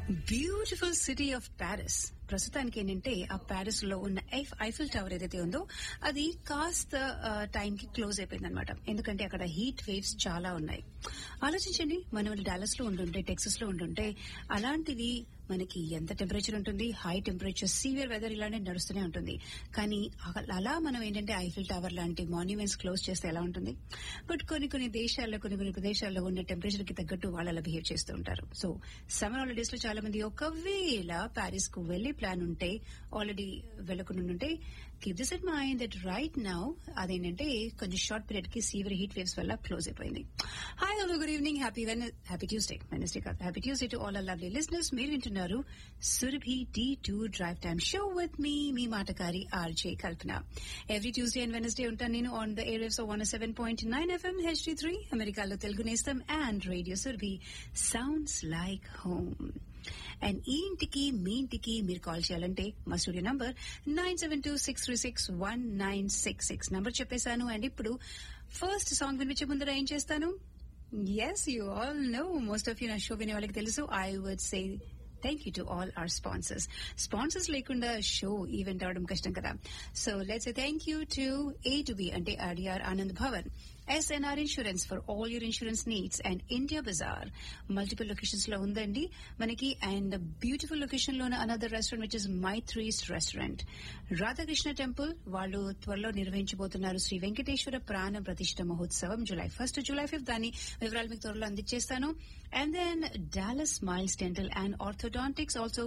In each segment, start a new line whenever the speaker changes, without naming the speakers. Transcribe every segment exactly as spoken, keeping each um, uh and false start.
Beautiful city of Paris. ప్రస్తుతానికి ఏంటంటే ఆ ప్యారిస్ లో ఉన్న ఐఫ్ ఐఫిల్ టవర్ ఏదైతే ఉందో అది కాస్త టైం కి క్లోజ్ అయిపోయింది అనమాట. ఎందుకంటే అక్కడ హీట్ వేవ్స్ చాలా ఉన్నాయి. ఆలోచించండి, మనం డాలస్ లో ఉండుంటే, టెక్సస్ లో ఉండుంటే అలాంటిది మనకి ఎంత టెంపరేచర్ ఉంటుంది, హై టెంపరేచర్, సీవియర్ వెదర్ ఇలానే నడుస్తూనే ఉంటుంది. కానీ అలా మనం ఏంటంటే ఐఫిల్ టవర్ లాంటి మాన్యుమెంట్స్ క్లోజ్ చేస్తే ఎలా ఉంటుంది? బట్ కొన్ని కొన్ని దేశాల్లో, కొన్ని కొన్ని ప్రదేశాల్లో ఉన్న టెంపరేచర్ కి తగ్గట్టు వాళ్ళు అలా బిహేవ్ చేస్తూ ఉంటారు. సో సమ్మర్ హాలిడేస్ లో చాలా మంది ఒకవేళ ప్యారిస్ కు వెళ్లి ప్లాన్ ఉంటే, ఆల్రెడీ వెళ్ళకుండా ఉంటే, keep this in mind that right now అదేంటంటే కొంచెం షార్ట్ పీరియడ్ కి సీవియర్ హీట్ వేవ్స్ వల్ల క్లోజ్ అయిపోయింది. Hi hello good evening, happy happy Tuesday Wednesday కాదు happy Tuesday to all are lovely listeners. మీరు వింటున్నారు Surabhi tea two drive time show with me me మాటకారి RJ Kalpana. Every Tuesday and Wednesday ఉంటాను నేను on the air waves one seven point nine FM H D three అమెరికాలో తెలుగు నేస్తం and radio Surabhi sounds like home. And ఈ ఇంటికి మీ ఇంటికి మీరు call చేయాలంటే మా studio number nine seven two six three six one nine six six number చెప్పేశాను. And ఇప్పుడు ఫస్ట్ సాంగ్ వినిపించే ముందర ఏం చేస్తాను? Yes, you all know, most of you నా షో వినే వాళ్ళకి తెలుసు. I would say thank you to all our sponsors. Sponsors లేకుండా షో ఈవెంట్ అవడం కష్టం కదా. So let's say thank you to A to be అంటే r dr Anand Bhavan, SNR insurance for all your insurance needs, and India Bazaar multiple locations లో ఉందండి మనకి. And beautiful location లోనే another restaurant which is Maitri's restaurant. Radhakrishna temple వాళ్ళు త్వరలో నిర్వహించబోతున్నారు శ్రీ వెంకటేశ్వర ప్రాణ ప్రతిష్ఠ మహోత్సవం జూలై ఫస్ట్ జూలై ఫిఫ్త్. దాని వివరాలు మీకు త్వరలో అందించేస్తాను. And then Dallas smiles dental and orthodontics also.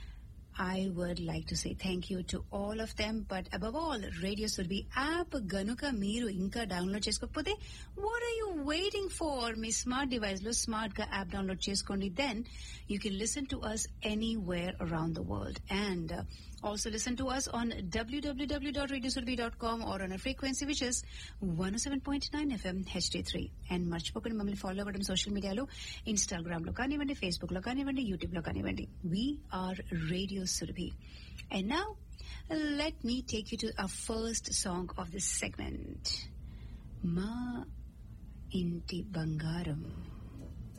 I would like to say thank you to all of them, but above all, Radio Surabhi app ganuka meeru inka download chesukopote, what are you waiting for? Me smart device lo smart ga app download cheskondi, then you can listen to us anywhere around the world. And uh, also listen to us on w w w dot radio surabhi dot com or on a frequency which is one oh seven point nine F M H D three. And మర్చిపోకండి మమ్మల్ని follow అవ్వడం social మీడియాలో, Instagram లో కానివ్వండి, Facebook లో కానివ్వండి, YouTube లో కానివ్వండి. We are Radio Surabhi. And now let me take you to our first song of this segment, Ma Inti Bangaram.